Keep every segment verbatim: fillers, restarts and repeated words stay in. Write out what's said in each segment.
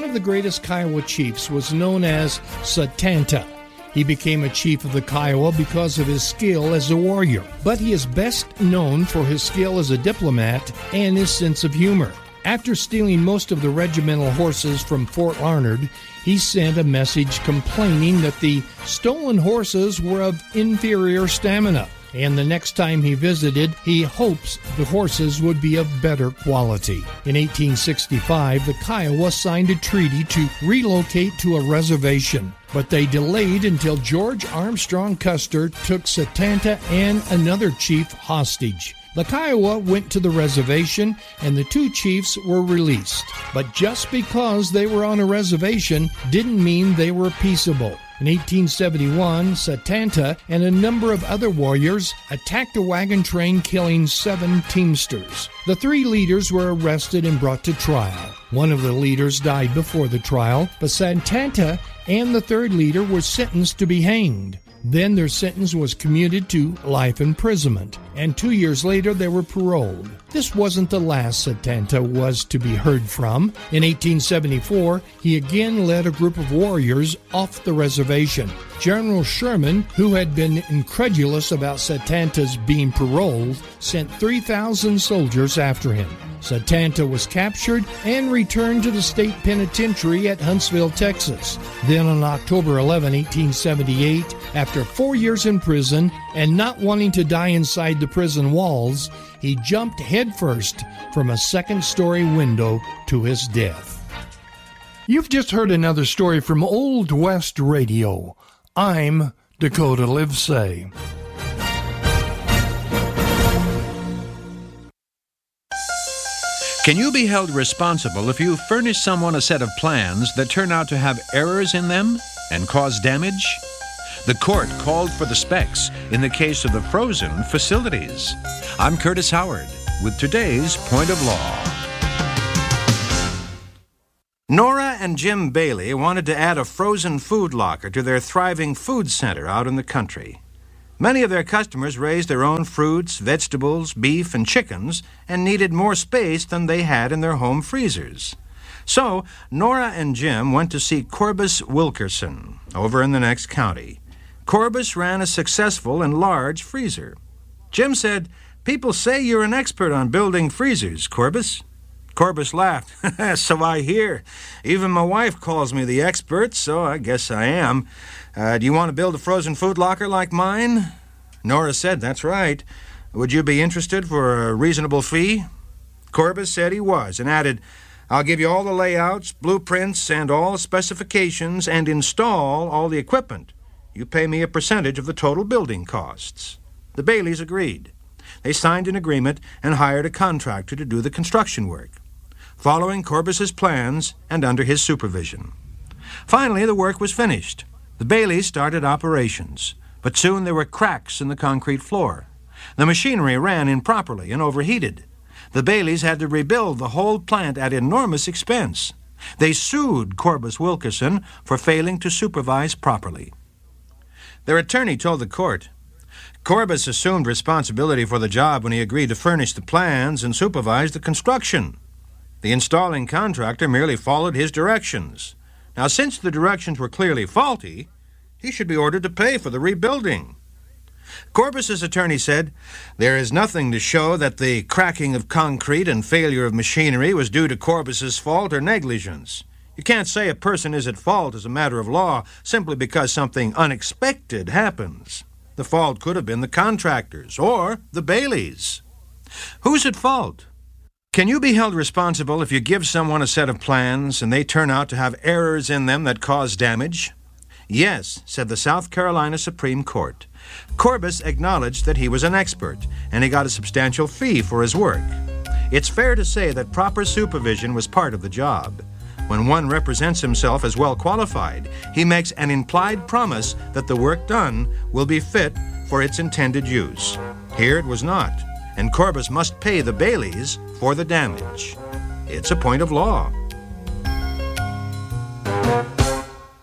of the greatest Kiowa chiefs was known as Satanta. He became a chief of the Kiowa because of his skill as a warrior, but he is best known for his skill as a diplomat and his sense of humor. After stealing most of the regimental horses from Fort Larned, he sent a message complaining that the stolen horses were of inferior stamina, and the next time he visited, he hopes the horses would be of better quality. In eighteen sixty-five, the Kiowa signed a treaty to relocate to a reservation, but they delayed until George Armstrong Custer took Satanta and another chief hostage. The Kiowa went to the reservation, and the two chiefs were released. But just because they were on a reservation didn't mean they were peaceable. In eighteen seventy-one, Satanta and a number of other warriors attacked a wagon train, killing seven teamsters. The three leaders were arrested and brought to trial. One of the leaders died before the trial, but Satanta and the third leader were sentenced to be hanged. Then their sentence was commuted to life imprisonment, and two years later they were paroled. This wasn't the last Satanta was to be heard from. In eighteen seventy-four, he again led a group of warriors off the reservation. General Sherman, who had been incredulous about Satanta's being paroled, sent three thousand soldiers after him. Satanta was captured and returned to the state penitentiary at Huntsville, Texas. Then on October eleventh, eighteen seventy-eight, after four years in prison and not wanting to die inside the prison walls, he jumped headfirst from a second-story window to his death. You've just heard another story from Old West Radio. I'm Dakota Livesay. Can you be held responsible if you furnish someone a set of plans that turn out to have errors in them and cause damage? The court called for the specs in the case of the frozen facilities. I'm Curtis Howard with today's Point of Law. Nora and Jim Bailey wanted to add a frozen food locker to their thriving food center out in the country. Many of their customers raised their own fruits, vegetables, beef, and chickens and needed more space than they had in their home freezers. So, Nora and Jim went to see Corbus Wilkerson over in the next county. Corbus ran a successful and large freezer. Jim said, "People say you're an expert on building freezers, Corbus." Corbus laughed. "So I hear. Even my wife calls me the expert, so I guess I am. Uh, do you want to build a frozen food locker like mine?" Nora said, "That's right. Would you be interested for a reasonable fee?" Corbus said he was and added, "I'll give you all the layouts, blueprints, and all specifications and install all the equipment. You pay me a percentage of the total building costs." The Baileys agreed. They signed an agreement and hired a contractor to do the construction work, following Corbus's plans and under his supervision. Finally, the work was finished. The Baileys started operations, but soon there were cracks in the concrete floor. The machinery ran improperly and overheated. The Baileys had to rebuild the whole plant at enormous expense. They sued Corbus Wilkerson for failing to supervise properly. Their attorney told the court, "Corbus assumed responsibility for the job when he agreed to furnish the plans and supervise the construction. The installing contractor merely followed his directions. Now, since the directions were clearly faulty, he should be ordered to pay for the rebuilding." Corbus's attorney said, "There is nothing to show that the cracking of concrete and failure of machinery was due to Corbus's fault or negligence. You can't say a person is at fault as a matter of law simply because something unexpected happens. The fault could have been the contractors or the Baileys. Who's at fault? Can you be held responsible if you give someone a set of plans and they turn out to have errors in them that cause damage?" "Yes," said the South Carolina Supreme Court. Corbus acknowledged that he was an expert, and he got a substantial fee for his work. It's fair to say that proper supervision was part of the job. When one represents himself as well qualified, he makes an implied promise that the work done will be fit for its intended use. Here it was not, and Corbus must pay the Baileys for the damage. It's a point of law.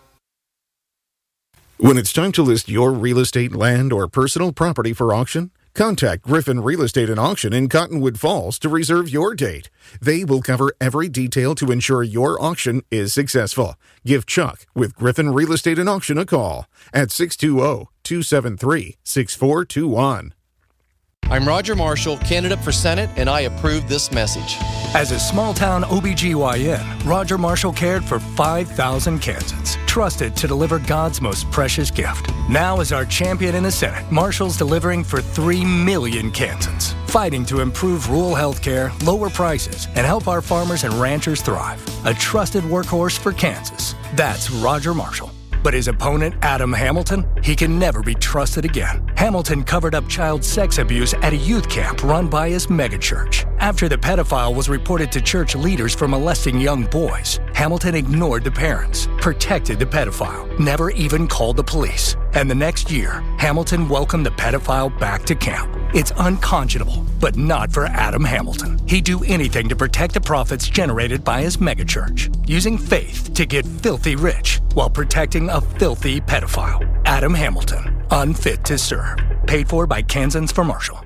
When it's time to list your real estate, land, or personal property for auction, Contact Griffin Real Estate and Auction in Cottonwood Falls to reserve your date. They will cover every detail to ensure your auction is successful. Give Chuck with Griffin Real Estate and Auction a call at six two zero, two seven three, six four two one. I'm Roger Marshall, candidate for Senate, and I approve this message. As a small-town O B G Y N, Roger Marshall cared for five thousand Kansans, trusted to deliver God's most precious gift. Now as our champion in the Senate, Marshall's delivering for three million Kansans, fighting to improve rural health care, lower prices, and help our farmers and ranchers thrive. A trusted workhorse for Kansas. That's Roger Marshall. But his opponent, Adam Hamilton, he can never be trusted again. Hamilton covered up child sex abuse at a youth camp run by his megachurch. After the pedophile was reported to church leaders for molesting young boys, Hamilton ignored the parents, protected the pedophile, never even called the police. And the next year, Hamilton welcomed the pedophile back to camp. It's unconscionable, but not for Adam Hamilton. He'd do anything to protect the profits generated by his megachurch, using faith to get filthy rich while protecting a filthy pedophile. Adam Hamilton, unfit to serve. Paid for by Kansans for Marshall.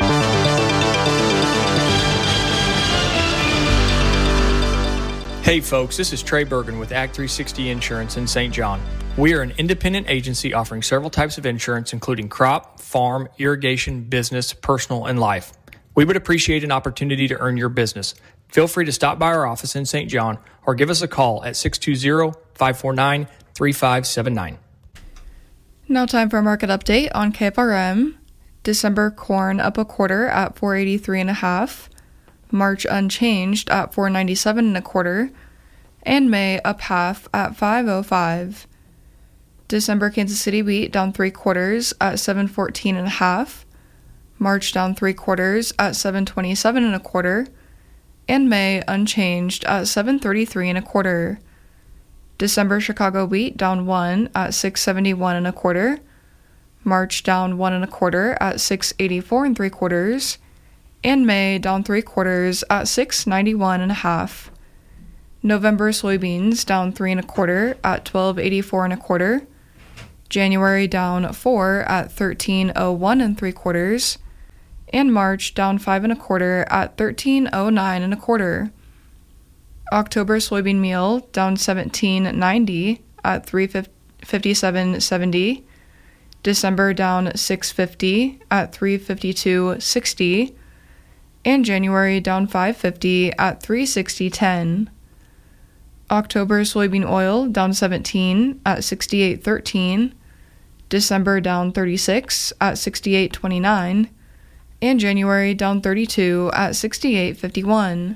Hey folks, this is Trey Bergen with Act three sixty Insurance in Saint John. We are an independent agency offering several types of insurance, including crop, farm, irrigation, business, personal, and life. We would appreciate an opportunity to earn your business. Feel free to stop by our office in Saint John or give us a call at six two zero, five four nine, three five seven nine. Now time for a market update on K F R M. December corn up a quarter at four eighty-three and a half. March unchanged at four ninety-seven and a quarter. And May up half at five oh five. December Kansas City wheat down three quarters at seven fourteen and a half. March down three quarters at seven twenty-seven and a quarter. And May unchanged at seven thirty-three and a quarter. December Chicago wheat down one at six seventy-one and a quarter. March down one and a quarter at six eighty-four and three quarters. And May down three quarters at six ninety-one and a half. November soybeans down three and a quarter at twelve eighty-four and a quarter. January down four at thirteen oh one and three quarters. And March down five and a quarter at thirteen oh nine and a quarter. October soybean meal down seventeen ninety at three fifty-seven seventy. December down six fifty at three fifty-two sixty. And January down five fifty at three sixty ten. October soybean oil down seventeen at sixty-eight thirteen. December down thirty-six at sixty-eight twenty-nine. And January down thirty-two at sixty-eight fifty-one.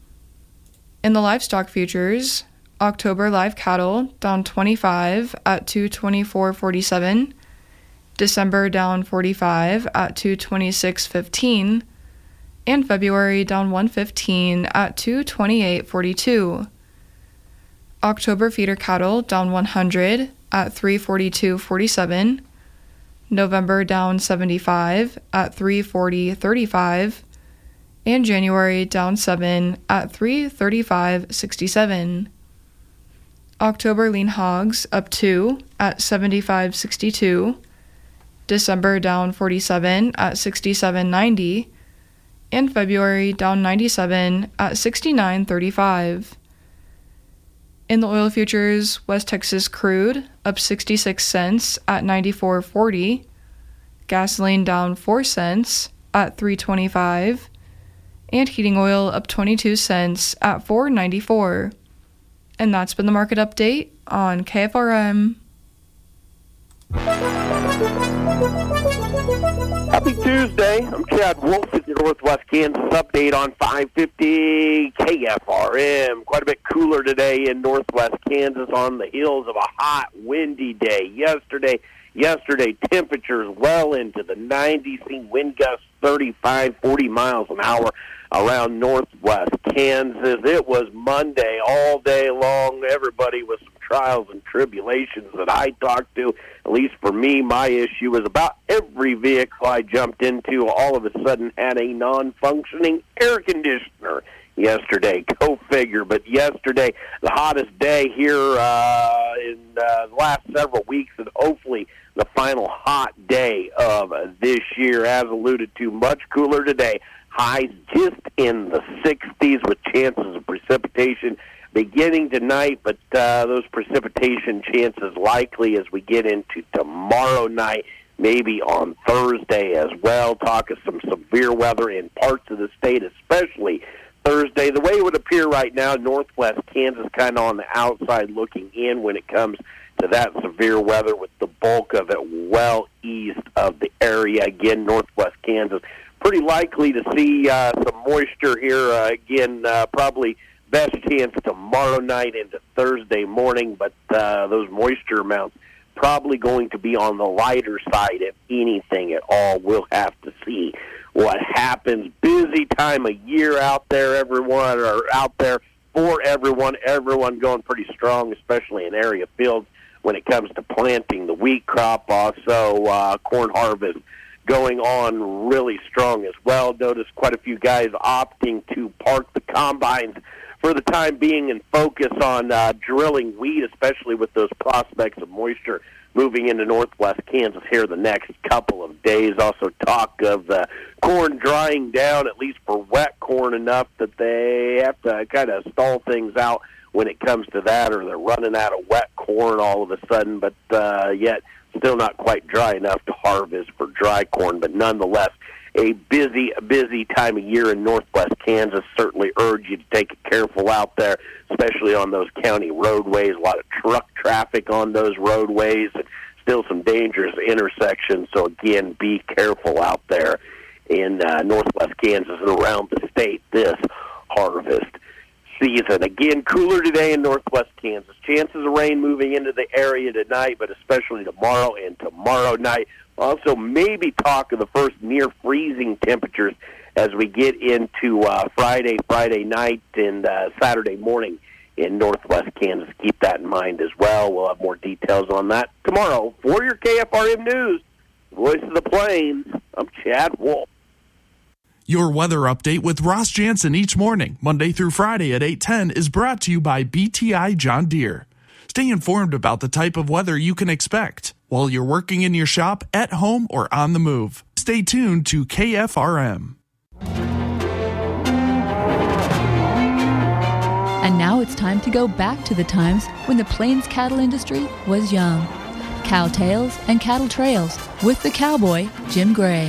In the livestock futures, October live cattle down twenty-five at two twenty-four forty-seven. December down forty-five at two twenty-six fifteen. And February down one fifteen at two twenty-eight forty-two. October feeder cattle down one hundred at three forty-two forty-seven. November down seventy-five at three forty thirty-five. And January down seven at three thirty-five sixty-seven. October lean hogs up two at seventy-five sixty-two. December down forty-seven at sixty-seven ninety. And February down ninety-seven at sixty-nine thirty-five. In the oil futures, West Texas crude up sixty-six cents at ninety-four forty. Gasoline down four cents at three twenty-five. And heating oil up twenty-two cents at four ninety-four. And that's been the market update on K F R M. Happy Tuesday. I'm Chad Wolf with your Northwest Kansas update on five fifty K F R M. Quite a bit cooler today in Northwest Kansas on the heels of a hot, windy day. Yesterday, yesterday temperatures well into the nineties, seeing wind gusts thirty-five, forty miles an hour around Northwest Kansas. It was Monday all day long. Everybody with some trials and tribulations that I talked to. At least for me, my issue was about every vehicle I jumped into all of a sudden had a non-functioning air conditioner yesterday. Go figure. But yesterday, the hottest day here uh, in uh, the last several weeks, and hopefully the final hot day of this year. As alluded to, much cooler today. Highs just in the sixties with chances of precipitation beginning tonight, but uh, those precipitation chances likely as we get into tomorrow night, maybe on Thursday as well. Talk of some severe weather in parts of the state, especially Thursday. The way it would appear right now, northwest Kansas kind of on the outside looking in when it comes to that severe weather, with the bulk of it well east of the area. Again, northwest Kansas, pretty likely to see uh, some moisture here. Uh, again, uh, probably best chance tomorrow night into Thursday morning, but uh, those moisture amounts probably going to be on the lighter side, if anything at all. We'll have to see what happens. Busy time of year out there, everyone, or out there for everyone. Everyone going pretty strong, especially in area fields when it comes to planting the wheat crop. Also, uh, corn harvest going on really strong as well. Notice quite a few guys opting to park the combines for the time being and focus on uh, drilling wheat, especially with those prospects of moisture moving into northwest Kansas here the next couple of days. Also talk of the corn drying down, at least for wet corn, enough that they have to kind of stall things out when it comes to that, or they're running out of wet corn all of a sudden, but uh, yet still not quite dry enough to harvest for dry corn. But nonetheless, a busy, busy time of year in northwest Kansas. Certainly urge you to take it careful out there, especially on those county roadways. A lot of truck traffic on those roadways, and still some dangerous intersections. So again, be careful out there in uh, northwest Kansas and around the state this harvest season. Again, cooler today in northwest Kansas. Chances of rain moving into the area tonight, but especially tomorrow and tomorrow night. Also, maybe talk of the first near freezing temperatures as we get into uh, Friday, Friday night, and uh, Saturday morning in northwest Kansas. Keep that in mind as well. We'll have more details on that tomorrow. For your K F R M News, Voice of the Plains, I'm Chad Wolf. Your weather update with Ross Jansen each morning, Monday through Friday at eight ten, is brought to you by B T I John Deere. Stay informed about the type of weather you can expect while you're working in your shop, at home, or on the move. Stay tuned to K F R M. And now it's time to go back to the times when the Plains cattle industry was young. Cow Tales and Cattle Trails with the cowboy, Jim Gray.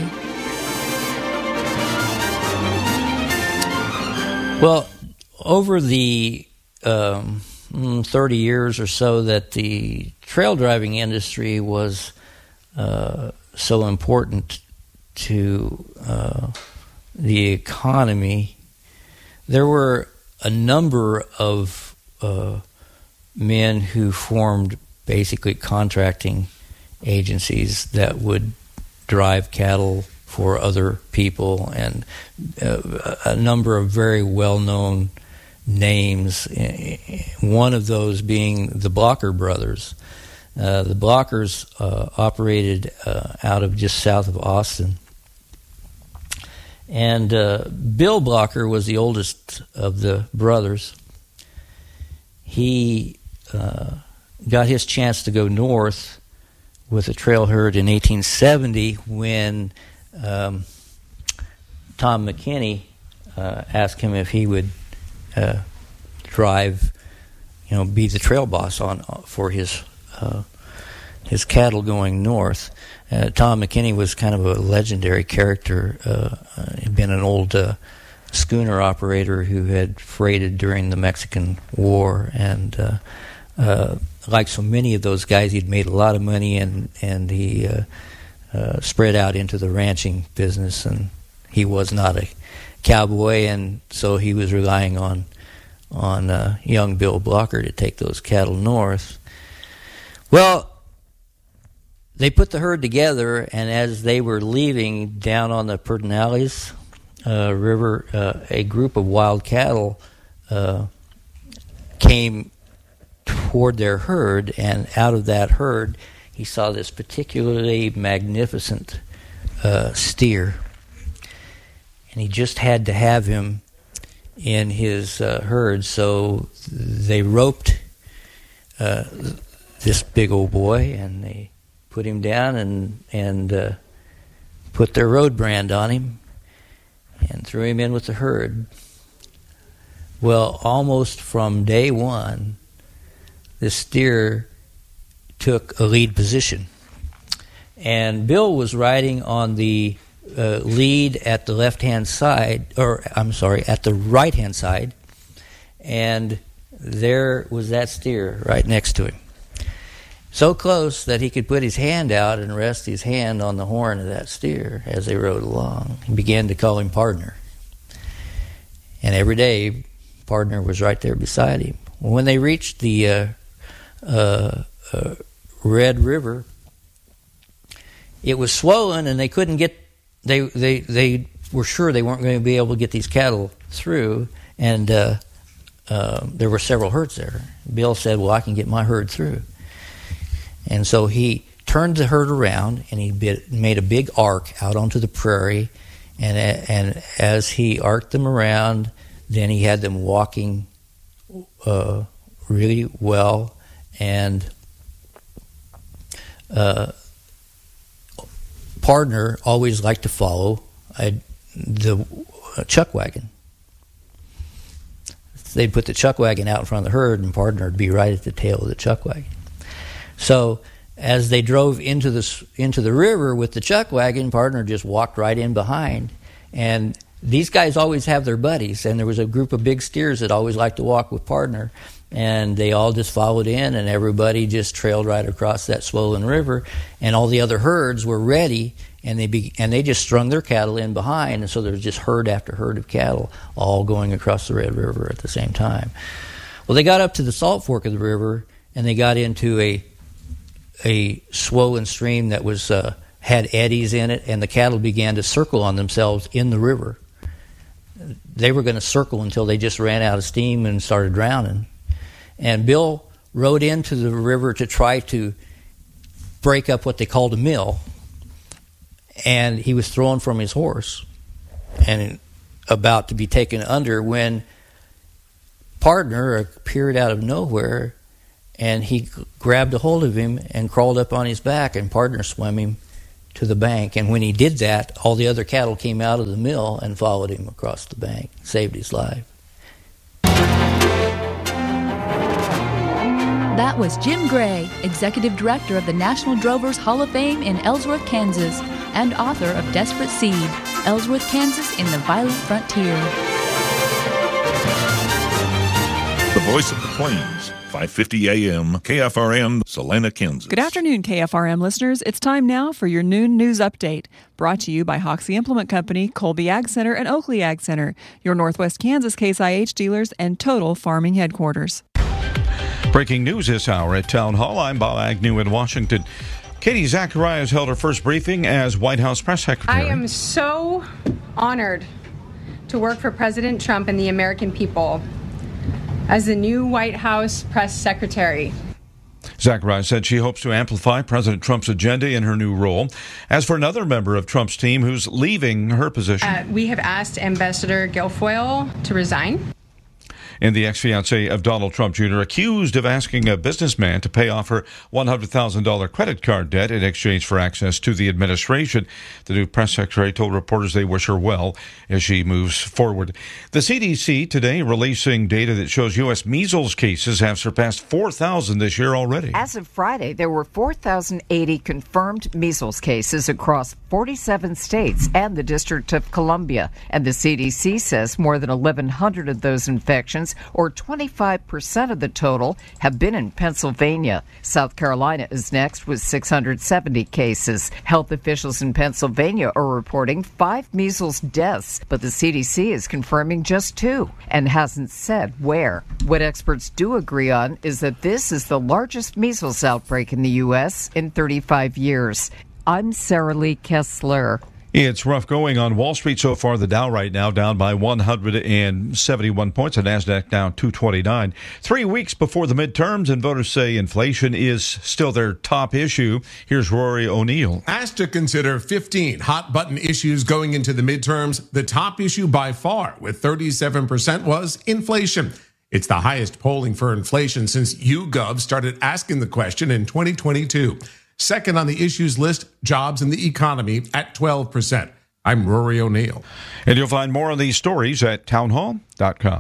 Well, over the um, thirty years or so that the trail driving industry was uh, so important to uh, the economy, there were a number of uh, men who formed basically contracting agencies that would drive cattle for other people, and uh, a number of very well-known names, one of those being the Blocker brothers. Uh, the Blockers uh, operated uh, out of just south of Austin. And uh, Bill Blocker was the oldest of the brothers. He uh, got his chance to go north with a trail herd in eighteen seventy when um, Tom McKinney uh, asked him if he would uh, drive, you know, be the trail boss on for his uh, his cattle going north. Uh, Tom McKinney was kind of a legendary character. Uh, uh, he'd been an old uh, schooner operator who had freighted during the Mexican War, and uh, uh, like so many of those guys, he'd made a lot of money, and and he uh, uh, spread out into the ranching business. And he was not a cowboy, and so he was relying on on uh, young Bill Blocker to take those cattle north. Well, they put the herd together, and as they were leaving down on the Pedernales uh, River, uh, a group of wild cattle uh, came toward their herd, and out of that herd, he saw this particularly magnificent uh, steer, and he just had to have him in his uh, herd, so they roped uh, this big old boy, and they put him down and and uh, put their road brand on him and threw him in with the herd. Well, almost from day one, this steer took a lead position. And Bill was riding on the uh, lead at the left-hand side, or I'm sorry, at the right-hand side, and there was that steer right next to him. So close that he could put his hand out and rest his hand on the horn of that steer as they rode along. He began to call him partner. And every day, partner was right there beside him. When they reached the uh, uh, uh, Red River, it was swollen, and they couldn't get. They they they were sure they weren't going to be able to get these cattle through, and uh, uh, there were several herds there. Bill said, "Well, I can get my herd through," and so he turned the herd around, and he bit, made a big arc out onto the prairie, and and as he arced them around, then he had them walking uh, really well, and uh, partner always liked to follow a, the a chuck wagon. They'd put the chuck wagon out in front of the herd, and partner would be right at the tail of the chuck wagon. So as they drove into the into the river with the chuck wagon, partner just walked right in behind. And these guys always have their buddies, and there was a group of big steers that always liked to walk with partner, and they all just followed in, and everybody just trailed right across that swollen river, and all the other herds were ready, and they be, and they just strung their cattle in behind, and so there was just herd after herd of cattle all going across the Red River at the same time. Well, they got up to the Salt Fork of the river, and they got into a a swollen stream that was uh, had eddies in it, and the cattle began to circle on themselves in the river. They were going to circle until they just ran out of steam and started drowning. And Bill rode into the river to try to break up what they called a mill, and he was thrown from his horse and about to be taken under when partner appeared out of nowhere, and he grabbed a hold of him and crawled up on his back, and partner swam him to the bank. And when he did that, all the other cattle came out of the mill and followed him across the bank, saved his life. That was Jim Gray, Executive Director of the National Drovers Hall of Fame in Ellsworth, Kansas, and author of Desperate Seed, Ellsworth, Kansas in the Violent Frontier. The voice of the plains, five fifty A M, K F R M, Salina, Kansas. Good afternoon, K F R M listeners. It's time now for your noon news update, brought to you by Hoxie Implement Company, Colby Ag Center, and Oakley Ag Center, your Northwest Kansas Case I H dealers and Total Farming headquarters. Breaking news this hour at Town Hall. I'm Bob Agnew in Washington. Katie Zacharias held her first briefing as White House press secretary. I am so honored to work for President Trump and the American people as the new White House press secretary. Zacharias said she hopes to amplify President Trump's agenda in her new role. As for another member of Trump's team who's leaving her position. Uh, we have asked Ambassador Guilfoyle to resign. And the ex-fiancé of Donald Trump Junior accused of asking a businessman to pay off her one hundred thousand dollars credit card debt in exchange for access to the administration. The new press secretary told reporters they wish her well as she moves forward. The C D C today releasing data that shows U S measles cases have surpassed four thousand this year already. As of Friday, there were four thousand eighty confirmed measles cases across forty-seven states and the District of Columbia. And the C D C says more than eleven hundred of those infections, or twenty-five percent of the total, have been in Pennsylvania. South Carolina is next with six hundred seventy cases. Health officials in Pennsylvania are reporting five measles deaths, but the C D C is confirming just two and hasn't said where. What experts do agree on is that this is the largest measles outbreak in the U S in thirty-five years. I'm Sarah Lee Kessler. It's rough going on Wall Street so far. The Dow right now down by one hundred seventy-one points. The NASDAQ down two twenty-nine. Three weeks before the midterms, and voters say inflation is still their top issue. Here's Rory O'Neill. Asked to consider fifteen hot-button issues going into the midterms, the top issue by far, with thirty-seven percent, was inflation. It's the highest polling for inflation since YouGov started asking the question in twenty twenty-two. Second on the issues list, jobs and the economy at twelve percent. I'm Rory O'Neill. And you'll find more on these stories at townhall dot com.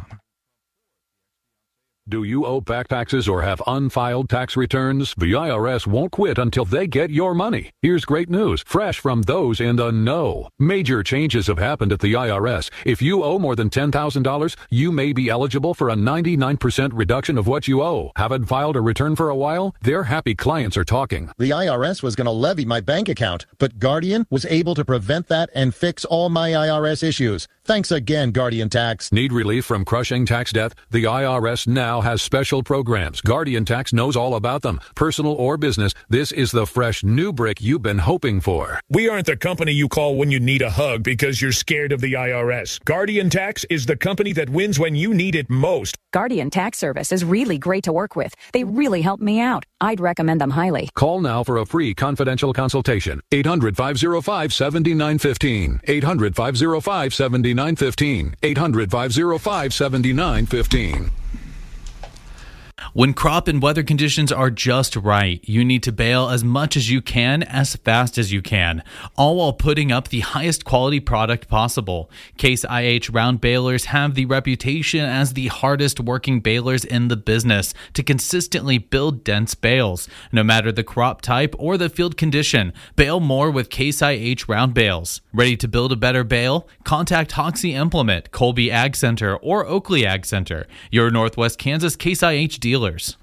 Do you owe back taxes or have unfiled tax returns? The I R S won't quit until they get your money. Here's great news, fresh from those in the know. Major changes have happened at the I R S. If you owe more than ten thousand dollars, you may be eligible for a ninety-nine percent reduction of what you owe. Haven't filed a return for a while? Their happy clients are talking. The I R S was going to levy my bank account, but Guardian was able to prevent that and fix all my I R S issues. Thanks again, Guardian Tax. Need relief from crushing tax debt? The I R S now has special programs. Guardian Tax knows all about them. Personal or business, this is the fresh new brick you've been hoping for. We aren't the company you call when you need a hug because you're scared of the I R S. Guardian Tax is the company that wins when you need it most. Guardian Tax Service is really great to work with. They really helped me out. I'd recommend them highly. Call now for a free confidential consultation. eight hundred, five oh five, seven nine one five. eight hundred, five oh five, seven nine one five. eight hundred, five oh five, seven nine one five. When crop and weather conditions are just right, you need to bale as much as you can, as fast as you can, all while putting up the highest quality product possible. Case I H round balers have the reputation as the hardest working balers in the business to consistently build dense bales. No matter the crop type or the field condition, bale more with Case I H round bales. Ready to build a better bale? Contact Hoxie Implement, Colby Ag Center, or Oakley Ag Center, your Northwest Kansas Case I H dealers.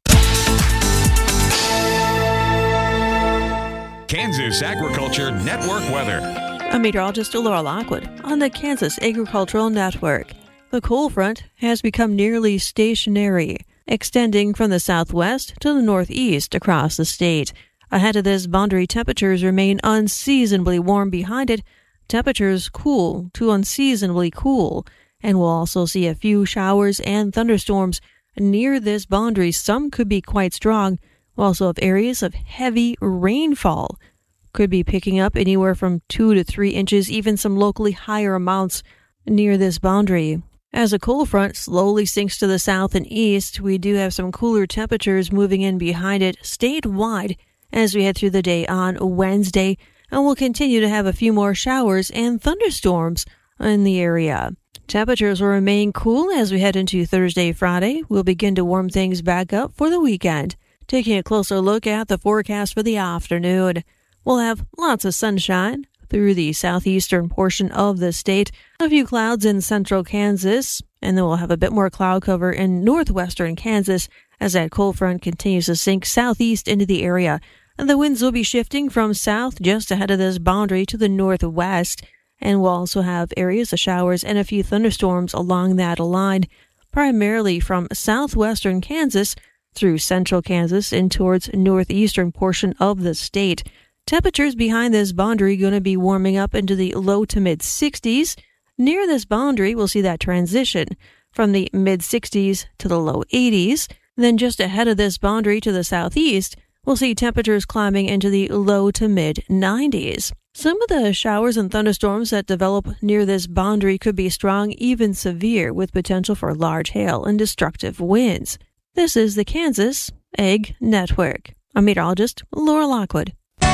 Kansas Agriculture Network weather. I'm meteorologist Laura Lockwood on the Kansas Agricultural Network. The cold front has become nearly stationary, extending from the southwest to the northeast across the state. Ahead of this boundary, temperatures remain unseasonably warm behind it. Temperatures cool to unseasonably cool, and we'll also see a few showers and thunderstorms near this boundary. Some could be quite strong. We also have areas of heavy rainfall. Could be picking up anywhere from two to three inches, even some locally higher amounts near this boundary. As a cold front slowly sinks to the south and east, we do have some cooler temperatures moving in behind it statewide as we head through the day on Wednesday, and we'll continue to have a few more showers and thunderstorms in the area. Temperatures will remain cool as we head into Thursday, Friday. We'll begin to warm things back up for the weekend. Taking a closer look at the forecast for the afternoon, we'll have lots of sunshine through the southeastern portion of the state, a few clouds in central Kansas, and then we'll have a bit more cloud cover in northwestern Kansas as that cold front continues to sink southeast into the area. And the winds will be shifting from south just ahead of this boundary to the northwest, and we'll also have areas of showers and a few thunderstorms along that line, primarily from southwestern Kansas through central Kansas and towards northeastern portion of the state. Temperatures behind this boundary going to be warming up into the low to mid sixties. Near this boundary, we'll see that transition from the mid sixties to the low eighties. Then just ahead of this boundary to the southeast, we'll see temperatures climbing into the low to mid nineties. Some of the showers and thunderstorms that develop near this boundary could be strong, even severe, with potential for large hail and destructive winds. This is the Kansas Ag Network. I'm meteorologist Laura Lockwood.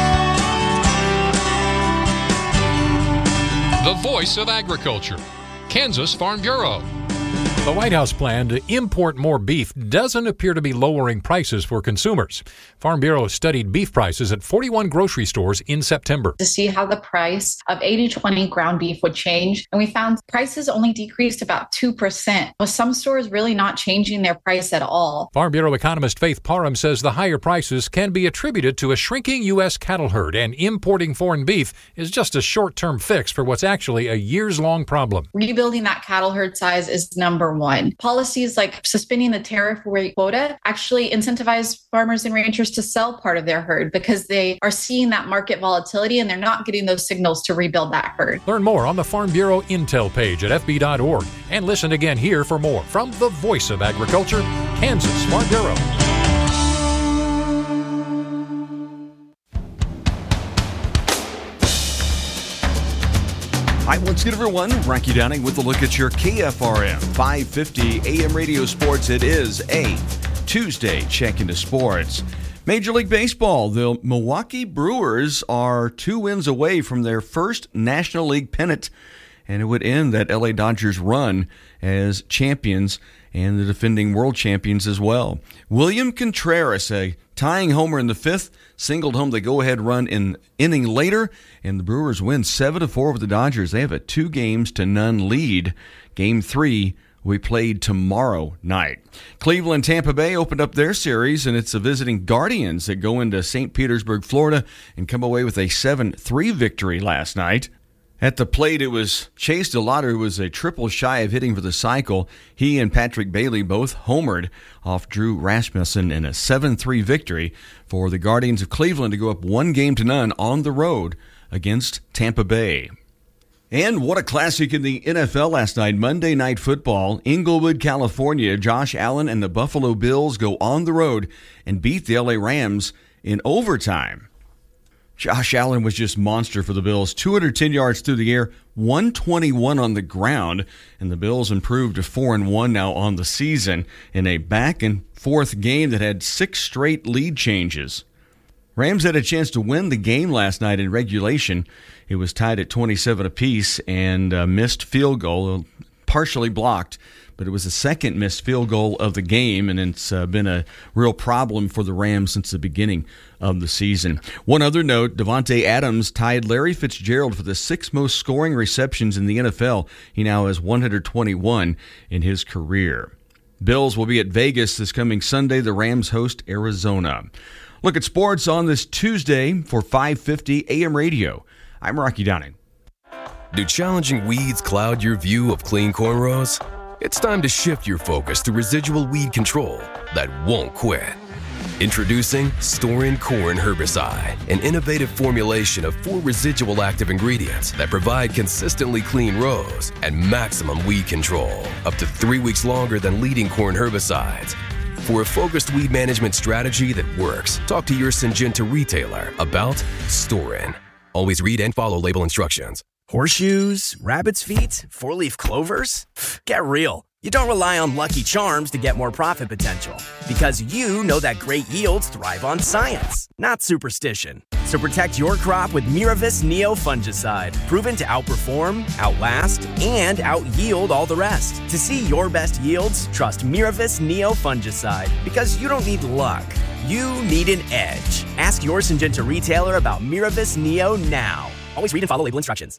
The voice of agriculture, Kansas Farm Bureau. The White House plan to import more beef doesn't appear to be lowering prices for consumers. Farm Bureau studied beef prices at forty-one grocery stores in September to see how the price of eighty twenty ground beef would change. And we found prices only decreased about two percent, with some stores really not changing their price at all. Farm Bureau economist Faith Parham says the higher prices can be attributed to a shrinking U S cattle herd, and importing foreign beef is just a short-term fix for what's actually a years-long problem. Rebuilding that cattle herd size is number one. Policies like suspending the tariff rate quota actually incentivize farmers and ranchers to sell part of their herd because they are seeing that market volatility and they're not getting those signals to rebuild that herd. Learn more on the Farm Bureau Intel page at f b dot org and listen again here for more from the Voice of Agriculture, Kansas Farm Bureau. Hi, once again, everyone. Frankie Downing with a look at your K F R M five fifty A M radio sports. It is a Tuesday check into sports. Major League Baseball, the Milwaukee Brewers are two wins away from their first National League pennant, and it would end that L A Dodgers run as champions and the defending world champions as well. William Contreras, a tying homer in the fifth, singled home the go-ahead run in inning later, and the Brewers win seven to four over the Dodgers. They have a two games to none lead. Game three we played tomorrow night. Cleveland, Tampa Bay opened up their series, and it's the visiting Guardians that go into Saint Petersburg, Florida, and come away with a seven three victory last night. At the plate, it was Chase DeLauter, who was a triple shy of hitting for the cycle. He and Patrick Bailey both homered off Drew Rasmussen in a seven three victory for the Guardians of Cleveland to go up one game to none on the road against Tampa Bay. And what a classic in the N F L last night. Monday Night Football, Inglewood, California. Josh Allen and the Buffalo Bills go on the road and beat the L A Rams in overtime. Josh Allen was just monster for the Bills. two hundred ten yards through the air, one twenty-one on the ground, and the Bills improved to four and one now on the season in a back-and-forth game that had six straight lead changes. Rams had a chance to win the game last night in regulation. It was tied at twenty-seven apiece, and a missed field goal, partially blocked, but it was the second missed field goal of the game, and it's uh, been a real problem for the Rams since the beginning of the season. One other note, Davante Adams tied Larry Fitzgerald for the sixth most scoring receptions in the N F L. He now has one hundred twenty-one in his career. Bills will be at Vegas this coming Sunday. The Rams host Arizona. Look at sports on this Tuesday for five fifty A M radio. I'm Rocky Downing. Do challenging weeds cloud your view of clean cornrows? It's time to shift your focus to residual weed control that won't quit. Introducing Storin Corn Herbicide, an innovative formulation of four residual active ingredients that provide consistently clean rows and maximum weed control, up to three weeks longer than leading corn herbicides. For a focused weed management strategy that works, talk to your Syngenta retailer about Storin. Always read and follow label instructions. Horseshoes, rabbit's feet, four-leaf clovers? Get real. You don't rely on Lucky Charms to get more profit potential, because you know that great yields thrive on science, not superstition. So protect your crop with Miravis Neo Fungicide, proven to outperform, outlast, and out-yield all the rest. To see your best yields, trust Miravis Neo Fungicide, because you don't need luck. You need an edge. Ask your Syngenta retailer about Miravis Neo now. Always read and follow label instructions.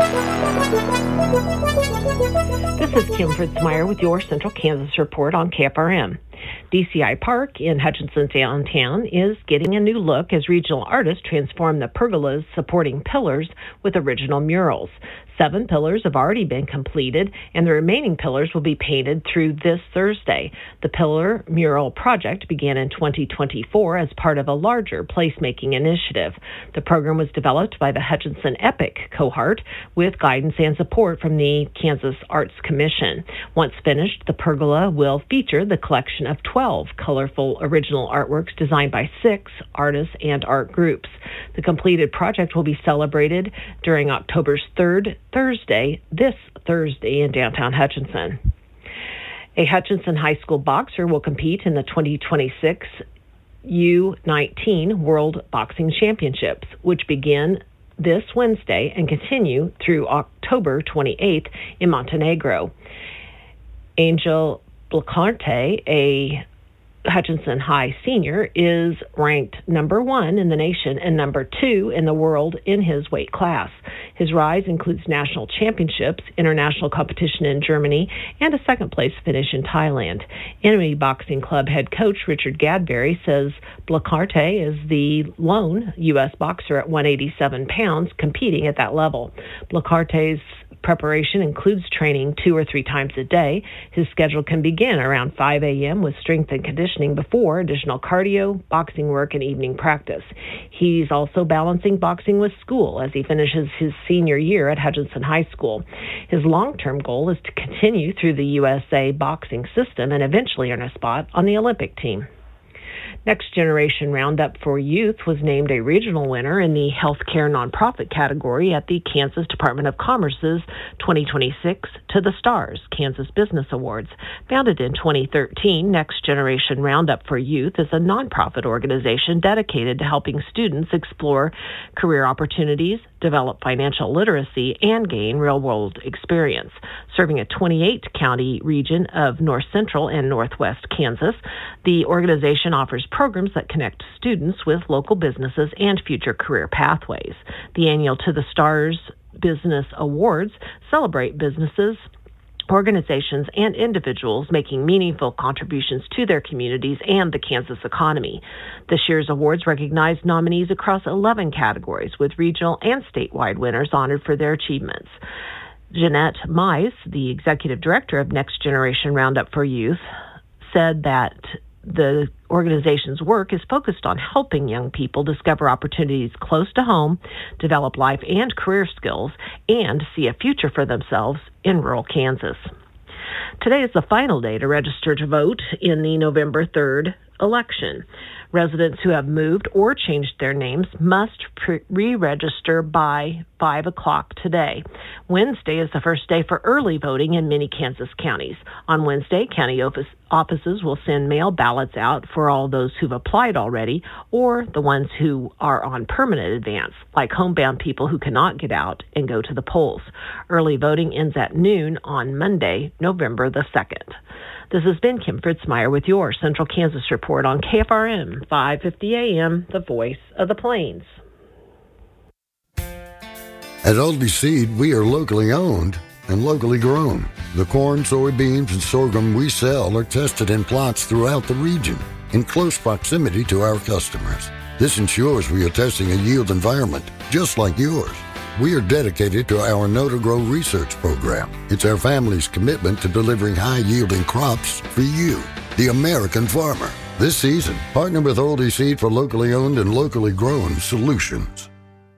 This is Kim Fritzmeyer with your Central Kansas Report on K F R M. D C I Park in Hutchinson downtown is getting a new look as regional artists transform the pergolas supporting pillars with original murals. Seven pillars have already been completed, and the remaining pillars will be painted through this Thursday. The Pillar Mural Project began in twenty twenty-four as part of a larger placemaking initiative. The program was developed by the Hutchinson Epic cohort with guidance and support from the Kansas Arts Commission. Once finished, the pergola will feature the collection of twelve colorful original artworks designed by six artists and art groups. The completed project will be celebrated during October's third Thursday, this Thursday in downtown Hutchinson. A Hutchinson High School boxer will compete in the twenty twenty-six U nineteen World Boxing Championships, which begin this Wednesday and continue through October twenty-eighth in Montenegro. Angel Blacarte, a Hutchinson High senior, is ranked number one in the nation and number two in the world in his weight class. His rise includes national championships, international competition in Germany, and a second-place finish in Thailand. Enemy Boxing Club head coach Richard Gadberry says Blacarte is the lone U S boxer at one hundred eighty-seven pounds competing at that level. Blacarte's preparation includes training two or three times a day. His schedule can begin around five a.m. with strength and conditioning before additional cardio, boxing work, and evening practice. He's also balancing boxing with school as he finishes his senior year at Hutchinson High School. His long-term goal is to continue through the U S A boxing system and eventually earn a spot on the Olympic team. Next Generation Roundup for Youth was named a regional winner in the healthcare nonprofit category at the Kansas Department of Commerce's twenty twenty-six To the Stars Kansas Business Awards. Founded in twenty thirteen, Next Generation Roundup for Youth is a nonprofit organization dedicated to helping students explore career opportunities, develop financial literacy, and gain real-world experience. Serving a twenty-eight county region of north central and northwest Kansas, the organization offers programs that connect students with local businesses and future career pathways. The annual To the Stars Business Awards celebrate businesses, organizations, and individuals making meaningful contributions to their communities and the Kansas economy. This year's awards recognize nominees across eleven categories, with regional and statewide winners honored for their achievements. Jeanette Mize, the executive director of Next Generation Roundup for Youth, said that the organization's work is focused on helping young people discover opportunities close to home, develop life and career skills, and see a future for themselves in rural Kansas. Today is the final day to register to vote in the November third election. Residents who have moved or changed their names must pre- re-register by five o'clock today. Wednesday is the first day for early voting in many Kansas counties. On Wednesday, county office, offices will send mail ballots out for all those who've applied already or the ones who are on permanent advance, like homebound people who cannot get out and go to the polls. Early voting ends at noon on Monday, November the second. This has been Kim Fritzmeyer with your Central Kansas Report on K F R M five fifty A M, the voice of the Plains. At Aldi Seed, we are locally owned and locally grown. The corn, soybeans, and sorghum we sell are tested in plots throughout the region in close proximity to our customers. This ensures we are testing a yield environment just like yours. We are dedicated to our Know to Grow research program. It's our family's commitment to delivering high-yielding crops for you, the American farmer. This season, partner with Aldi Seed for locally owned and locally grown solutions.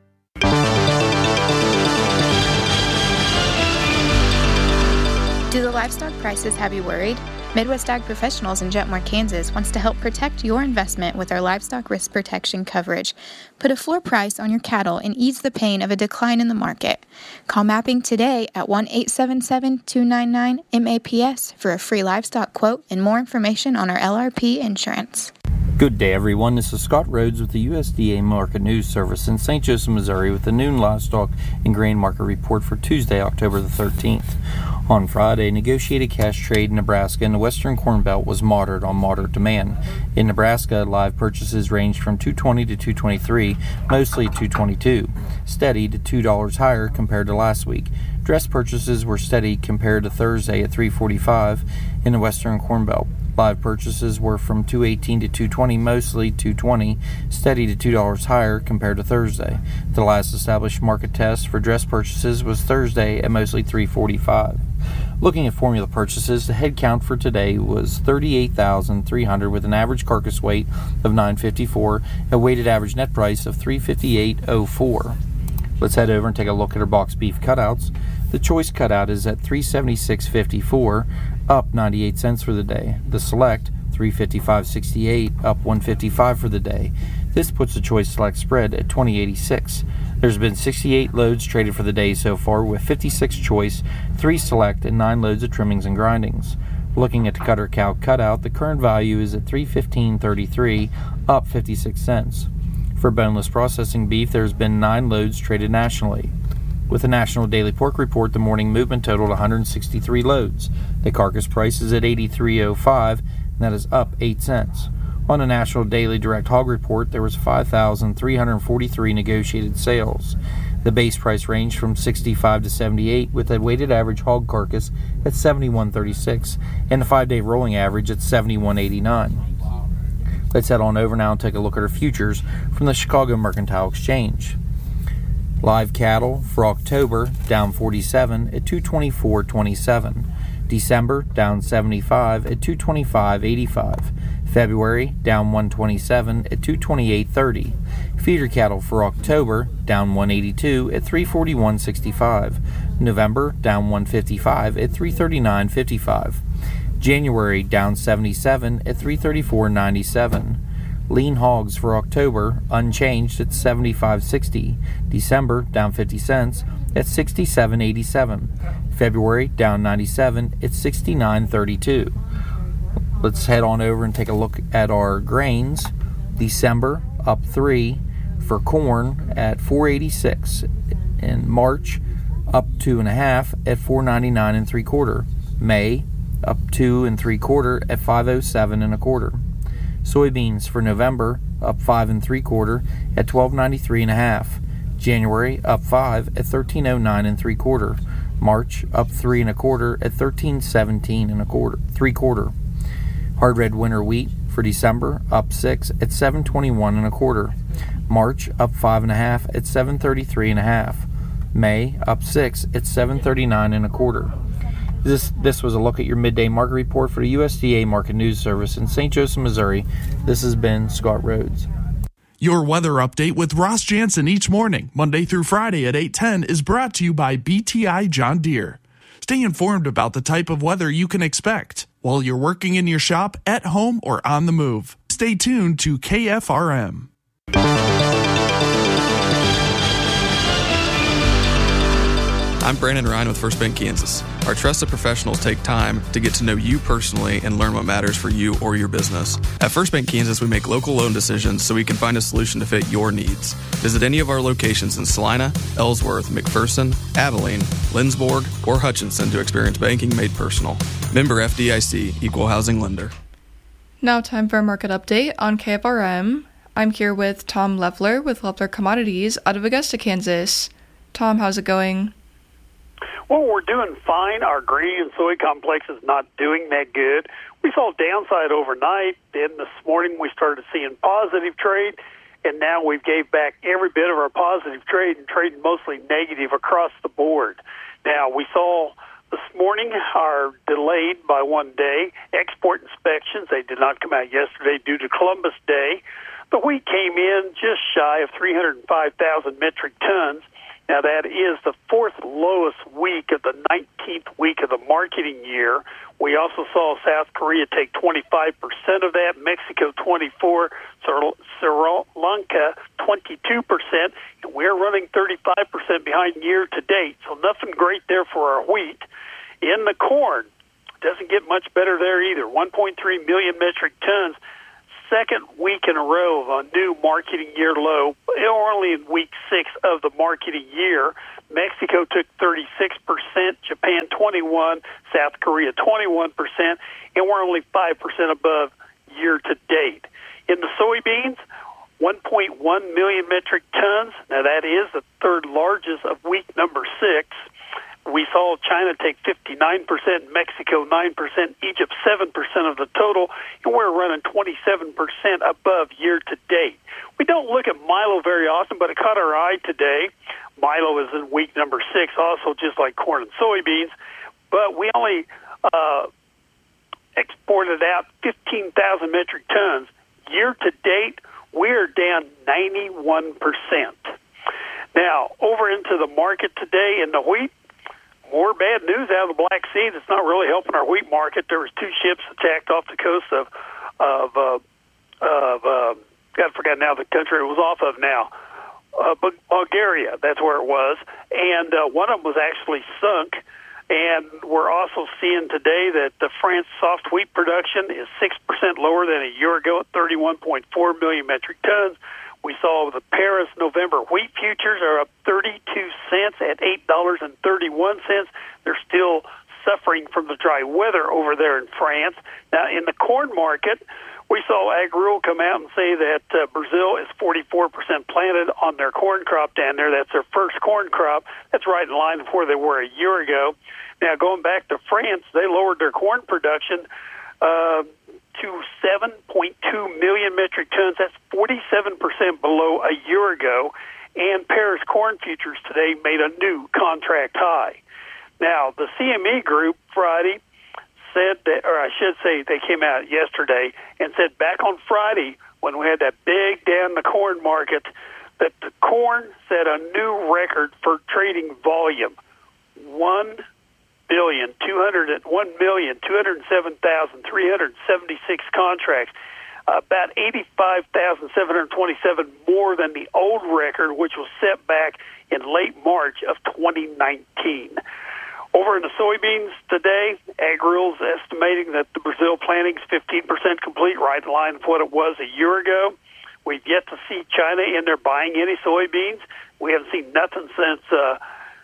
Do the livestock prices have you worried? Midwest Ag Professionals in Jetmore, Kansas wants to help protect your investment with our livestock risk protection coverage. Put a floor price on your cattle and ease the pain of a decline in the market. Call Mapping today at one eight seven seven, two nine nine, M A P S for a free livestock quote and more information on our L R P insurance. Good day, everyone. This is Scott Rhodes with the U S D A Market News Service in Saint Joseph, Missouri with the noon livestock and grain market report for Tuesday, October the thirteenth. On Friday, negotiated cash trade in Nebraska and the Western Corn Belt was moderate on moderate demand. In Nebraska, live purchases ranged from two twenty to two twenty-three, mostly two twenty-two, steady to two dollars higher compared to last week. Dress purchases were steady compared to Thursday at three forty-five in the Western Corn Belt. Live purchases were from two eighteen to two twenty, mostly two twenty, steady to two dollars higher compared to Thursday. The last established market test for dress purchases was Thursday at mostly three forty-five. Looking at formula purchases, the head count for today was thirty-eight thousand three hundred with an average carcass weight of nine fifty-four, a weighted average net price of three fifty-eight oh four. Let's head over and take a look at our box beef cutouts. The choice cutout is at three seventy-six fifty-four, up ninety-eight cents for the day. The select, three fifty-five sixty-eight, up one fifty-five for the day. This puts the choice select spread at twenty eighty-six. There's been sixty-eight loads traded for the day so far, with fifty-six choice, three select, and nine loads of trimmings and grindings. Looking at the cutter cow cutout, the current value is at three fifteen thirty-three, up fifty-six cents. For boneless processing beef, there's been nine loads traded nationally. With the National Daily Pork Report, the morning movement totaled one hundred sixty-three loads. The carcass price is at eighty-three oh five, and that is up eight cents. On the National Daily Direct Hog Report, there was five thousand three hundred forty-three negotiated sales. The base price ranged from sixty-five to seventy-eight, with a weighted average hog carcass at seventy-one thirty-six and the five-day rolling average at seventy-one eighty-nine. Let's head on over now and take a look at our futures from the Chicago Mercantile Exchange. Live cattle for October down forty-seven at two twenty-four twenty-seven. December down seventy-five at two twenty-five eighty-five. February down one twenty-seven at two twenty-eight thirty. Feeder cattle for October down one eighty-two at three forty-one sixty-five. November down one fifty-five at three thirty-nine fifty-five. January down seventy-seven at three thirty-four ninety-seven. Lean hogs for October unchanged at seventy-five sixty. December down fifty cents at sixty-seven eighty-seven. February down ninety-seven at sixty-nine thirty-two. Let's head on over and take a look at our grains. December up three for corn at four eighty-six. In March up two and a half at four ninety-nine and three quarter. May up two and three quarter at five oh seven and a quarter. Soybeans for November up five and three quarter at twelve ninety-three and a half. January up five at thirteen oh nine and three quarter. March up three and a quarter at thirteen seventeen and a quarter, three quarter. Hard red winter wheat for December up six at seven twenty-one and a quarter. March up five and a half at seven thirty-three and a half. May up six at seven thirty-nine and a quarter. This this was a look at your midday market report for the U S D A Market News Service in Saint Joseph, Missouri. This has been Scott Rhodes. Your weather update with Ross Jansen each morning, Monday through Friday at eight ten, is brought to you by B T I John Deere. Stay informed about the type of weather you can expect while you're working in your shop, at home, or on the move. Stay tuned to K F R M. I'm Brandon Ryan with First Bank Kansas. Our trusted professionals take time to get to know you personally and learn what matters for you or your business. At First Bank Kansas, we make local loan decisions so we can find a solution to fit your needs. Visit any of our locations in Salina, Ellsworth, McPherson, Abilene, Lindsborg, or Hutchinson to experience banking made personal. Member F D I C, Equal Housing Lender. Now time for a market update on K F R M. I'm here with Tom Leffler with Leffler Commodities out of Augusta, Kansas. Tom, how's it going? Well, we're doing fine. Our grain and soy complex is not doing that good. We saw downside overnight. Then this morning we started seeing positive trade, and now we've gave back every bit of our positive trade and trading mostly negative across the board. Now, we saw this morning are delayed by one day. Export inspections, they did not come out yesterday due to Columbus Day. The wheat came in just shy of three hundred five thousand metric tons. Now, that is the fourth lowest week of the nineteenth week of the marketing year. We also saw South Korea take twenty-five percent of that, Mexico twenty-four percent, Sri Lanka twenty-two percent, and we're running thirty-five percent behind year to date. So nothing great there for our wheat. In the corn, doesn't get much better there either. one point three million metric tons. Second week in a row of a new marketing year low, only in week six of the marketing year. Mexico took thirty-six percent, Japan twenty-one percent, South Korea twenty-one percent, and we're only five percent above year to date. In the soybeans, one point one million metric tons. Now that is the third largest of week number six. We saw China take fifty-nine percent, Mexico nine percent, Egypt seven percent of the total, and we're running twenty-seven percent above year to date. We don't look at Milo very often, but it caught our eye today. Milo is in week number six, also just like corn and soybeans, but we only uh, exported out fifteen thousand metric tons. Year to date, we're down ninety-one percent. Now, over into the market today in the wheat, more bad news out of the Black Sea. That's not really helping our wheat market. There was two ships attacked off the coast of of uh, of uh, God, I forgot now the country it was off of now, uh, but Bulgaria. That's where it was, and uh, one of them was actually sunk. And we're also seeing today that the France soft wheat production is six percent lower than a year ago at thirty-one point four million metric tons. We saw the Paris November wheat futures are up thirty-two cents at eight dollars and thirty-one cents. They're still suffering from the dry weather over there in France. Now, in the corn market, we saw Agril come out and say that uh, Brazil is forty-four percent planted on their corn crop down there. That's their first corn crop. That's right in line with where they were a year ago. Now, going back to France, they lowered their corn production uh, to seven point two million metric tons. That's forty-seven percent below a year ago. And Paris corn futures today made a new contract high. Now, the C M E Group Friday said that, or I should say they came out yesterday and said back on Friday when we had that big down the corn market that the corn set a new record for trading volume. One billion two hundred one million two hundred seven thousand three hundred seventy six contracts. about eighty-five thousand seven hundred twenty-seven more than the old record, which was set back in late March of twenty nineteen. Over in the soybeans today, Agriil's estimating that the Brazil planting is fifteen percent complete, right in line with what it was a year ago. We've yet to see China in there buying any soybeans. We haven't seen nothing since uh,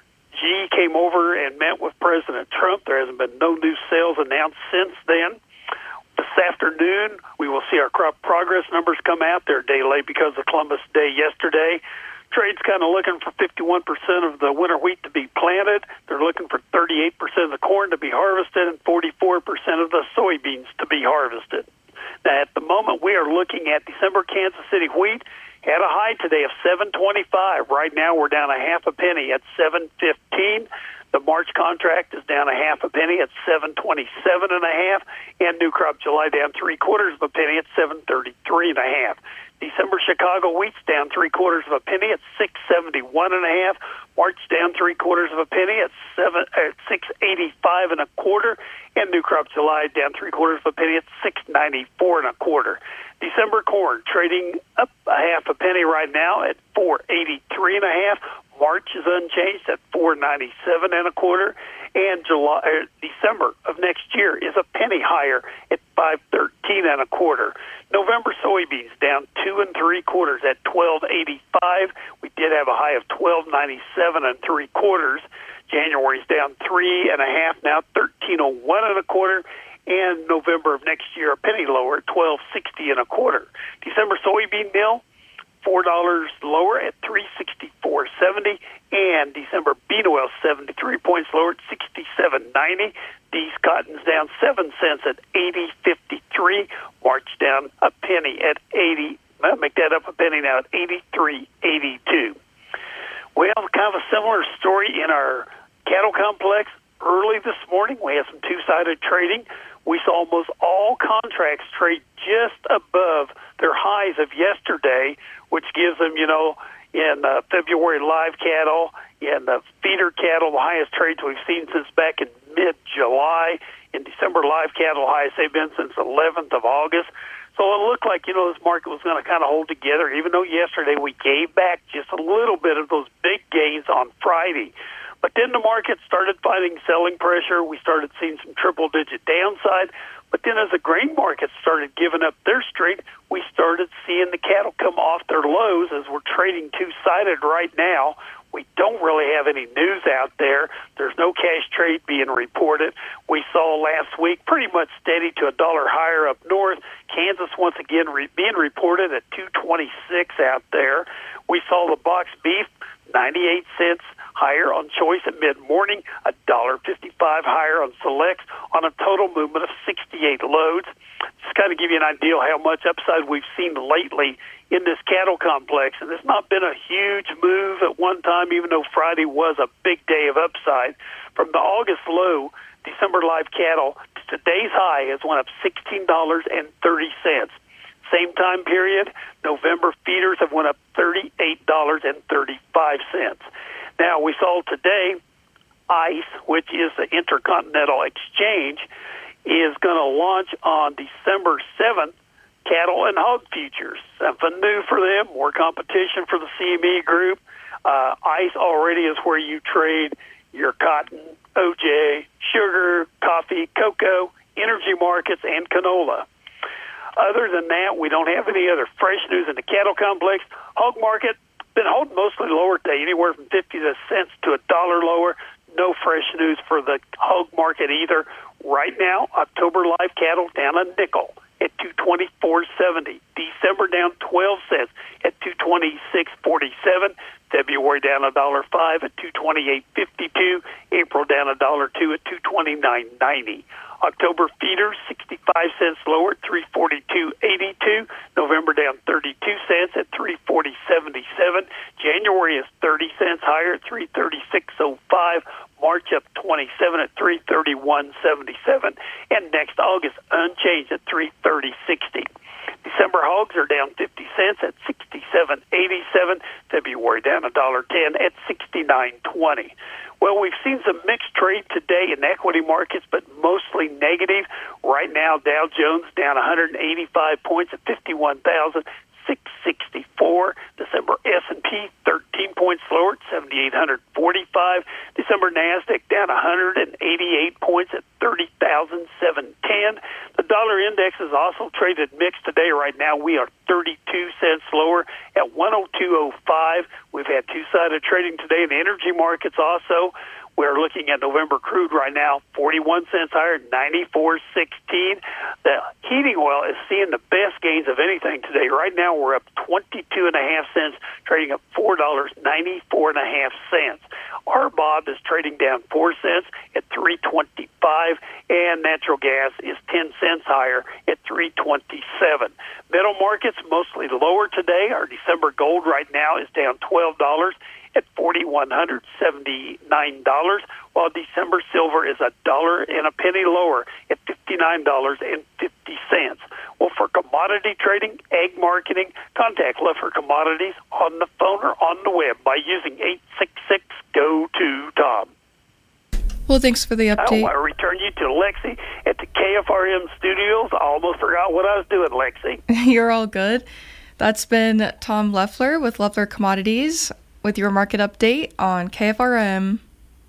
Xi came over and met with President Trump. There hasn't been no new sales announced since then. This afternoon, we will see our crop progress numbers come out. They're a day late because of Columbus Day yesterday. Trade's kind of looking for fifty-one percent of the winter wheat to be planted. They're looking for thirty-eight percent of the corn to be harvested and forty-four percent of the soybeans to be harvested. Now, at the moment, we are looking at December Kansas City wheat. Had a high today of seven twenty-five. Right now, we're down a half a penny at seven fifteen. The March contract is down a half a penny at seven twenty-seven and a half, and new crop July down three quarters of a penny at seven thirty-three and a half. December Chicago wheat's down three quarters of a penny at six seventy-one and a half. March down three quarters of a penny at seven at six eighty-five and a quarter, and new crop July down three quarters of a penny at six ninety-four and a quarter. December corn trading up a half a penny right now at four eighty-three and a half. March is unchanged at four ninety-seven and a quarter, and July, uh, December of next year is a penny higher at five thirteen and a quarter. November soybeans down two and three quarters at twelve eighty-five. We did have a high of twelve ninety-seven and three quarters. January's down three and a half now, thirteen oh one and a quarter. And November of next year, a penny lower at twelve sixty and a quarter. December soybean meal, four dollars lower at three sixty-four seventy, and December bean oil seventy-three points lower at sixty-seven ninety. These cottons down seven cents at eighty fifty-three. March down a penny at eighty. I'll make that up a penny now at eighty-three eighty-two. Well, kind of a similar story in our cattle complex. Early this morning, we had some two-sided trading. We saw almost all contracts trade just above their highs of yesterday, which gives them, you know, in uh, February live cattle, in the feeder cattle, the highest trades we've seen since back in mid-July. In December live cattle, highest they've been since eleventh of August. So it looked like, you know, this market was going to kind of hold together, even though yesterday we gave back just a little bit of those big gains on Friday. But then the market started finding selling pressure. We started seeing some triple-digit downside. But then as the grain market started giving up their strength, we started seeing the cattle come off their lows as we're trading two-sided right now. We don't really have any news out there. There's no cash trade being reported. We saw last week pretty much steady to a dollar higher up north. Kansas once again re- being reported at two twenty-six out there. We saw the box beef ninety-eight cents higher on choice at mid-morning, one dollar fifty-five higher on selects on a total movement of sixty-eight loads. Just kind of give you an idea how much upside we've seen lately in this cattle complex. And it's not been a huge move at one time, even though Friday was a big day of upside. From the August low, December live cattle, to today's high has went up sixteen dollars and thirty cents. Same time period, November feeders have went up thirty-eight dollars and thirty-five cents. Now, we saw today, ICE, which is the Intercontinental Exchange, is going to launch on December seventh cattle and hog futures. Something new for them, more competition for the C M E group. Uh, ICE already is where you trade your cotton, O J, sugar, coffee, cocoa, energy markets, and canola. Other than that, we don't have any other fresh news in the cattle complex. Hog market been holding mostly lower today, anywhere from fifty cents to a dollar lower. No fresh news for the hog market either. Right now, October live cattle down a nickel at two twenty-four seventy. December down twelve cents at two twenty-six forty-seven. February down a dollar five at two twenty-eight fifty-two. April down a dollar two at two twenty-nine ninety. October feeders sixty-five cents lower at three forty-two eighty-two. November down thirty-two cents at three forty seventy-seven. January is thirty cents higher at three thirty-six oh five. March up twenty-seven at three thirty-one seventy-seven. And next August unchanged at three thirty sixty. December hogs are down fifty cents at sixty-seven eighty-seven. February down a dollar ten at sixty-nine twenty. Well, we've seen some mixed trade today in equity markets, but mostly mostly negative. Right now, Dow Jones down one hundred eighty-five points at fifty-one thousand six hundred sixty-four. December S and P thirteen points lower at seven thousand eight hundred forty-five. December Nasdaq down one hundred eighty-eight points at thirty thousand seven hundred ten. The dollar index is also traded mixed today. Right now, we are thirty-two cents lower at one oh two oh five. We've had two-sided trading today in the energy markets also. We're looking at November crude right now, forty-one cents higher, ninety-four sixteen. The heating oil is seeing the best gains of anything today. Right now, we're up twenty-two and a half cents, trading at four dollars and ninety-four and a half cents. R B O B is trading down four cents at three twenty-five, and natural gas is ten cents higher at three twenty-seven. Metal markets mostly lower today. Our December gold right now is down twelve dollars at four thousand one hundred seventy-nine dollars, while December silver is a dollar and a penny lower at fifty-nine dollars and fifty cents. Well, for commodity trading, ag marketing, contact Leffler Commodities on the phone or on the web by using eight six six, G O two, T O M. Well, thanks for the update. I want to return you to Lexi at the K F R M studios. I almost forgot what I was doing, Lexi. You're all good. That's been Tom Leffler with Leffler Commodities with your market update on K F R M.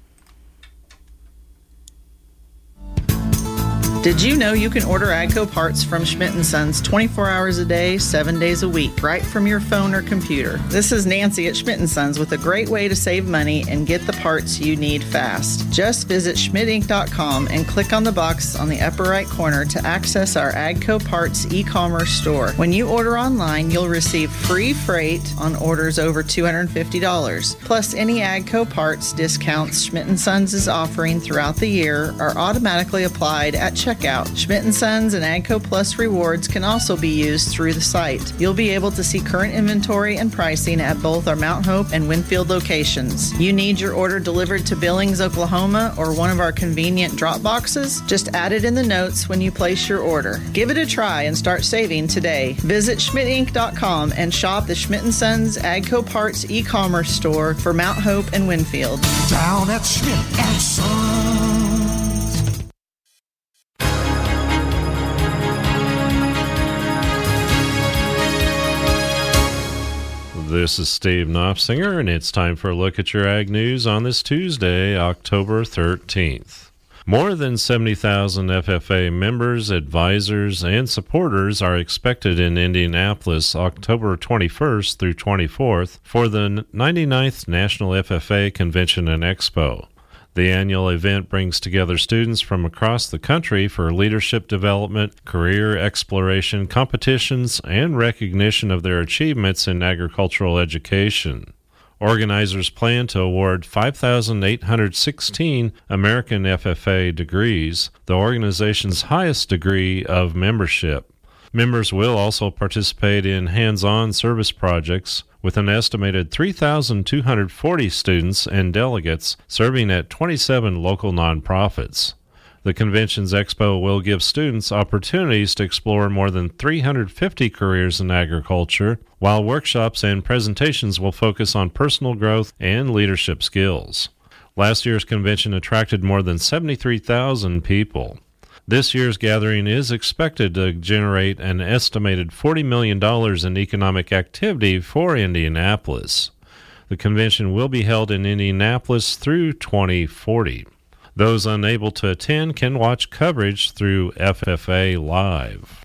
Did you know you can order AGCO parts from Schmidt and Sons twenty-four hours a day, seven days a week, right from your phone or computer? This is Nancy at Schmidt and Sons with a great way to save money and get the parts you need fast. Just visit schmidt inc dot com and click on the box on the upper right corner to access our AGCO Parts e-commerce store. When you order online, you'll receive free freight on orders over two hundred fifty dollars. Plus, any AGCO parts discounts Schmidt and Sons is offering throughout the year are automatically applied at checkout. Schmidt and Sons and AGCO Plus rewards can also be used through the site. You'll be able to see current inventory and pricing at both our Mount Hope and Winfield locations. You need your order delivered to Billings, Oklahoma, or one of our convenient drop boxes? Just add it in the notes when you place your order. Give it a try and start saving today. Visit schmidt inc dot com and shop the Schmidt and Sons AGCO Parts e-commerce store for Mount Hope and Winfield. Down at Schmidt and Sons. This is Steve Knopfsinger, and it's time for a look at your ag news on this Tuesday, October thirteenth. More than seventy thousand F F A members, advisors, and supporters are expected in Indianapolis October twenty-first through twenty-fourth for the ninety-ninth National F F A Convention and Expo. The annual event brings together students from across the country for leadership development, career exploration, competitions, and recognition of their achievements in agricultural education. Organizers plan to award five thousand eight hundred sixteen American F F A degrees, the organization's highest degree of membership. Members will also participate in hands-on service projects, with an estimated three thousand two hundred forty students and delegates serving at twenty-seven local nonprofits. The convention's expo will give students opportunities to explore more than three hundred fifty careers in agriculture, while workshops and presentations will focus on personal growth and leadership skills. Last year's convention attracted more than seventy-three thousand people. This year's gathering is expected to generate an estimated forty million dollars in economic activity for Indianapolis. The convention will be held in Indianapolis through twenty forty. Those unable to attend can watch coverage through F F A Live.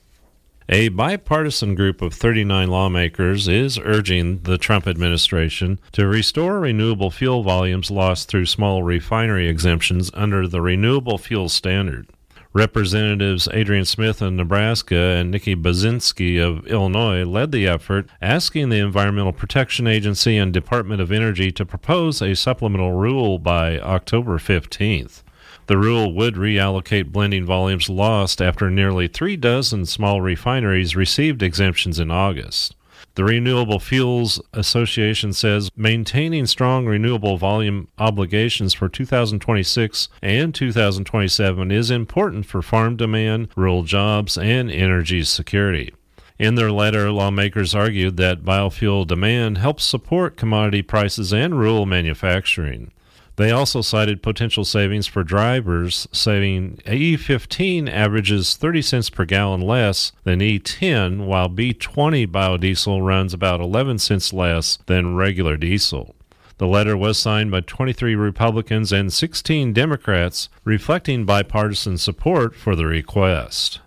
A bipartisan group of thirty-nine lawmakers is urging the Trump administration to restore renewable fuel volumes lost through small refinery exemptions under the Renewable Fuel Standard. Representatives Adrian Smith of Nebraska and Nikki Baczynski of Illinois led the effort, asking the Environmental Protection Agency and Department of Energy to propose a supplemental rule by October fifteenth. The rule would reallocate blending volumes lost after nearly three dozen small refineries received exemptions in August. The Renewable Fuels Association says maintaining strong renewable volume obligations for two thousand twenty-six and two thousand twenty-seven is important for farm demand, rural jobs, and energy security. In their letter, lawmakers argued that biofuel demand helps support commodity prices and rural manufacturing. They also cited potential savings for drivers, saying E fifteen averages thirty cents per gallon less than E ten, while B twenty biodiesel runs about eleven cents less than regular diesel. The letter was signed by twenty-three Republicans and sixteen Democrats, reflecting bipartisan support for the request.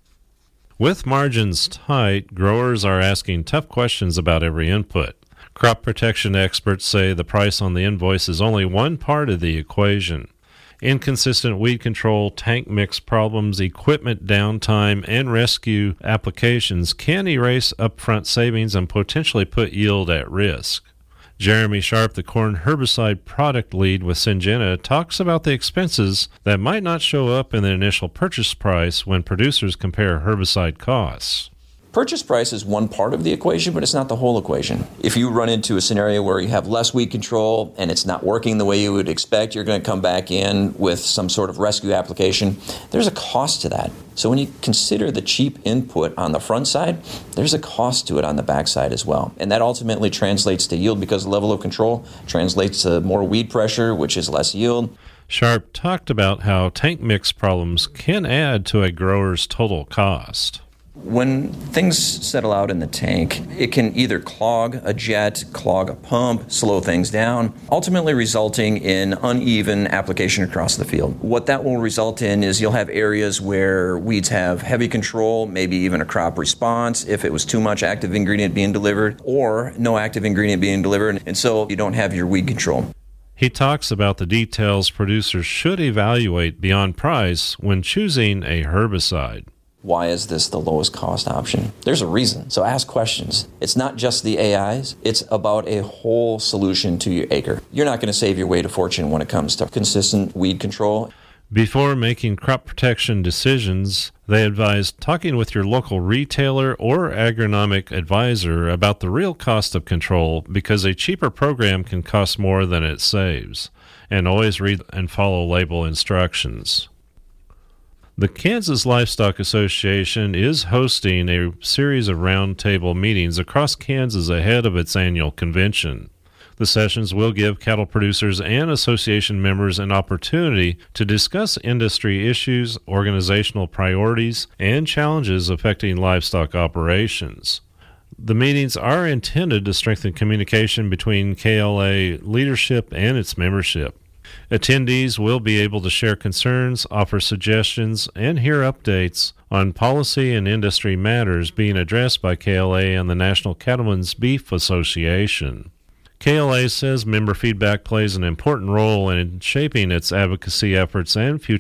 With margins tight, growers are asking tough questions about every input. Crop protection experts say the price on the invoice is only one part of the equation. Inconsistent weed control, tank mix problems, equipment downtime, and rescue applications can erase upfront savings and potentially put yield at risk. Jeremy Sharp, the corn herbicide product lead with Syngenta, talks about the expenses that might not show up in the initial purchase price when producers compare herbicide costs. Purchase price is one part of the equation, but it's not the whole equation. If you run into a scenario where you have less weed control and it's not working the way you would expect, you're going to come back in with some sort of rescue application. There's a cost to that. So when you consider the cheap input on the front side, there's a cost to it on the back side as well. And that ultimately translates to yield because the level of control translates to more weed pressure, which is less yield. Sharp talked about how tank mix problems can add to a grower's total cost. When things settle out in the tank, it can either clog a jet, clog a pump, slow things down, ultimately resulting in uneven application across the field. What that will result in is you'll have areas where weeds have heavy control, maybe even a crop response if it was too much active ingredient being delivered, or no active ingredient being delivered, and so you don't have your weed control. He talks about the details producers should evaluate beyond price when choosing a herbicide. Why is this the lowest cost option? There's a reason. So ask questions. It's not just the A Is. It's about a whole solution to your acre. You're not going to save your way to fortune when it comes to consistent weed control. Before making crop protection decisions, they advise talking with your local retailer or agronomic advisor about the real cost of control, because a cheaper program can cost more than it saves. And always read and follow label instructions. The Kansas Livestock Association is hosting a series of roundtable meetings across Kansas ahead of its annual convention. The sessions will give cattle producers and association members an opportunity to discuss industry issues, organizational priorities, and challenges affecting livestock operations. The meetings are intended to strengthen communication between K L A leadership and its membership. Attendees will be able to share concerns, offer suggestions, and hear updates on policy and industry matters being addressed by K L A and the National Cattlemen's Beef Association. K L A says member feedback plays an important role in shaping its advocacy efforts and future